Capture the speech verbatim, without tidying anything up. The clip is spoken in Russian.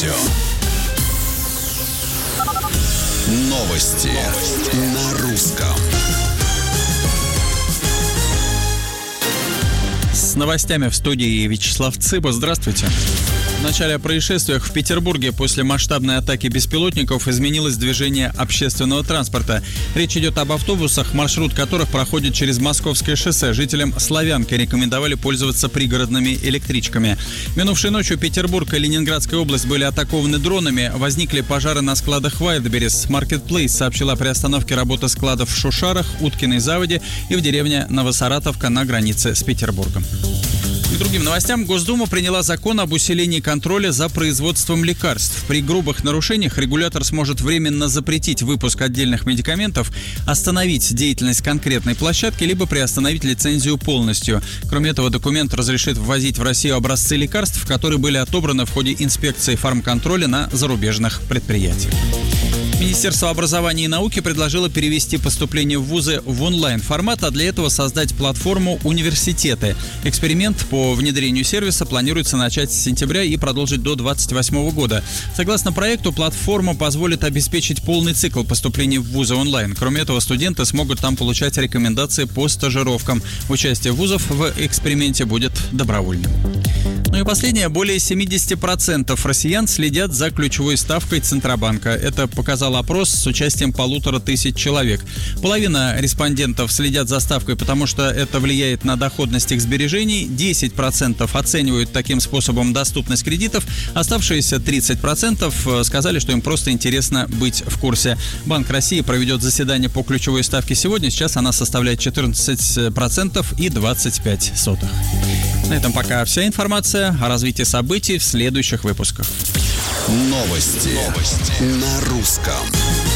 радио. Новости на русском. С новостями в студии Вячеслав Цыба. Здравствуйте. В начале о происшествиях в Петербурге после масштабной атаки беспилотников изменилось движение общественного транспорта. Речь идет об автобусах, маршрут которых проходит через Московское шоссе. Жителям Славянки рекомендовали пользоваться пригородными электричками. Минувшей ночью Петербург и Ленинградская область были атакованы дронами. Возникли пожары на складах Wildberries. Marketplace сообщила о приостановке работы складов в Шушарах, Уткиной Заводе и в деревне Новосаратовка на границе с Петербургом. К другим новостям. Госдума приняла закон об усилении контроля за производством лекарств. При грубых нарушениях регулятор сможет временно запретить выпуск отдельных медикаментов, остановить деятельность конкретной площадки, либо приостановить лицензию полностью. Кроме этого, документ разрешит ввозить в Россию образцы лекарств, которые были отобраны в ходе инспекции фармконтроля на зарубежных предприятиях. Министерство образования и науки предложило перевести поступление в вузы в онлайн-формат, а для этого создать платформу «Университеты». Эксперимент по внедрению сервиса планируется начать с сентября и продолжить до двадцать восьмого года. Согласно проекту, платформа позволит обеспечить полный цикл поступления в вузы онлайн. Кроме этого, студенты смогут там получать рекомендации по стажировкам. Участие вузов в эксперименте будет добровольным. Ну и последнее. Более семьдесят процентов россиян следят за ключевой ставкой Центробанка. Это показал опрос с участием полутора тысяч человек. Половина респондентов следят за ставкой, потому что это влияет на доходность их сбережений. десять процентов оценивают таким способом доступность кредитов. Оставшиеся тридцать процентов сказали, что им просто интересно быть в курсе. Банк России проведет заседание по ключевой ставке сегодня. Сейчас она составляет четырнадцать процентов и двадцать пять сотых. На этом пока вся информация. О развитии событий в следующих выпусках. Новости, Новости. на русском.